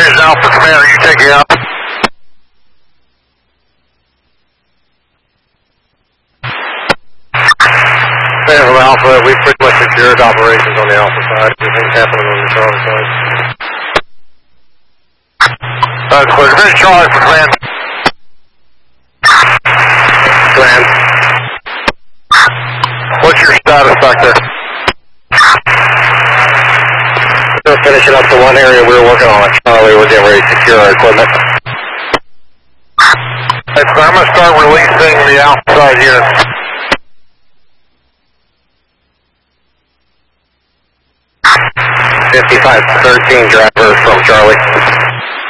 Division Alpha Commander, you take it up. From Alpha, we pretty much secured operations on the Alpha side. Everything's happening on the Charlie side. That's clear. Division Charlie for command. Command. What's your status back there? We're finishing up the one area we were working on at Charlie. We're getting ready to secure our equipment. Hey, so I'm going to start releasing the Alpha side units. 5513 driver from Charlie.